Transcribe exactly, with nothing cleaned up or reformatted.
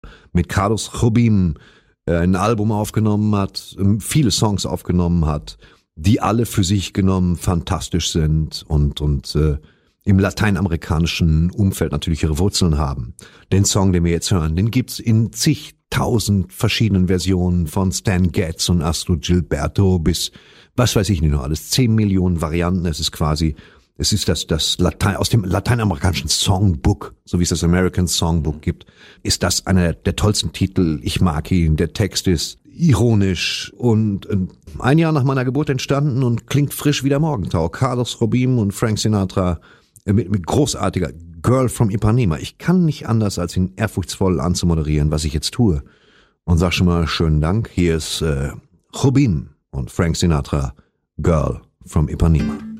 mit Carlos Jobim äh, ein Album aufgenommen hat, viele Songs aufgenommen hat, die alle für sich genommen fantastisch sind und, und äh, im lateinamerikanischen Umfeld natürlich ihre Wurzeln haben. Den Song, den wir jetzt hören, den gibt's in zigtausend verschiedenen Versionen, von Stan Getz und Astrud Gilberto bis, was weiß ich nicht noch alles, zehn Millionen Varianten. Es ist quasi, es ist das, das Latein, aus dem lateinamerikanischen Songbook, so wie es das American Songbook gibt, ist das einer der tollsten Titel. Ich mag ihn, der Text ist ironisch und ein Jahr nach meiner Geburt entstanden und klingt frisch wie der Morgentau. Carlos Jobim und Frank Sinatra mit, mit großartiger Girl from Ipanema. Ich kann nicht anders, als ihn ehrfurchtsvoll anzumoderieren, was ich jetzt tue. Und sag schon mal schönen Dank. Hier ist äh, Jobim und Frank Sinatra, Girl from Ipanema.